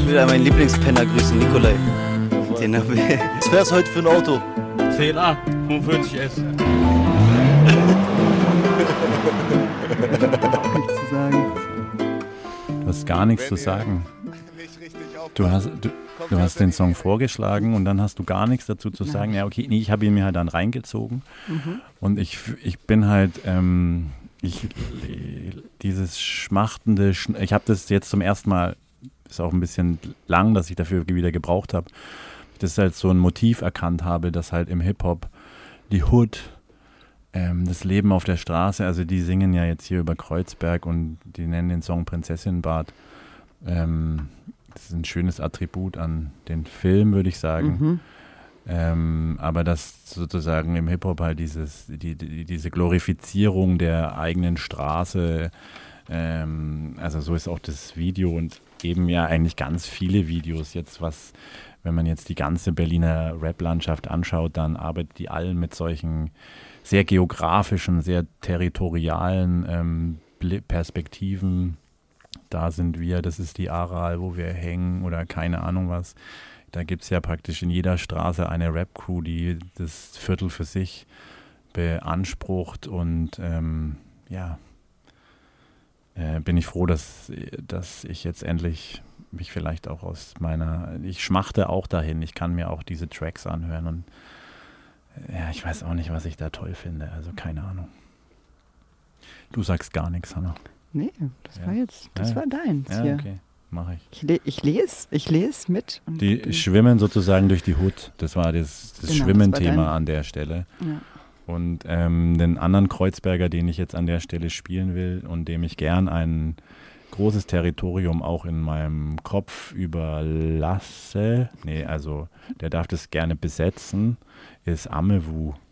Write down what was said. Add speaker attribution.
Speaker 1: will meinen Lieblingspenner grüßen, Nikolai. Den hab ich.
Speaker 2: Was fährst du heute für ein Auto?
Speaker 3: 10a, 45S.
Speaker 1: Nichts zu sagen.
Speaker 4: Du hast gar nichts zu sagen. Du hast den Song vorgeschlagen und dann hast du gar nichts dazu zu sagen. Ja, okay, nee, ich habe ihn mir halt dann reingezogen. Und ich bin halt, dieses schmachtende, ich habe das jetzt zum ersten Mal, ist auch ein bisschen lang, dass ich dafür wieder gebraucht habe, dass ich halt so ein Motiv erkannt habe, dass halt im Hip-Hop die Hood, das Leben auf der Straße, also die singen ja jetzt hier über Kreuzberg und die nennen den Song Prinzessinnenbad. Das ist ein schönes Attribut an den Film, würde ich sagen. Aber dass sozusagen im Hip-Hop halt diese Glorifizierung der eigenen Straße, also so ist auch das Video und eben ja eigentlich ganz viele Videos jetzt, wenn man jetzt die ganze Berliner Rap-Landschaft anschaut, dann arbeiten die allen mit solchen sehr geografischen, sehr territorialen Perspektiven. Da sind wir, das ist die Aral, wo wir hängen oder keine Ahnung was. Da gibt es ja praktisch in jeder Straße eine Rap-Crew, die das Viertel für sich beansprucht und bin ich froh, dass ich jetzt endlich mich vielleicht auch ich schmachte auch dahin, ich kann mir auch diese Tracks anhören und ja, ich weiß auch nicht, was ich da toll finde, also keine Ahnung. Du sagst gar nichts, Hannah.
Speaker 5: Nee, das war deins
Speaker 4: ja,
Speaker 5: hier.
Speaker 4: Okay, mache ich.
Speaker 5: Ich lese mit. Und
Speaker 4: die schwimmen sozusagen durch die Hood, das war das Schwimmen-Thema an der Stelle.
Speaker 5: Ja.
Speaker 4: Und den anderen Kreuzberger, den ich jetzt an der Stelle spielen will und dem ich gern ein großes Territorium auch in meinem Kopf überlasse, der darf das gerne besetzen, ist Amewu.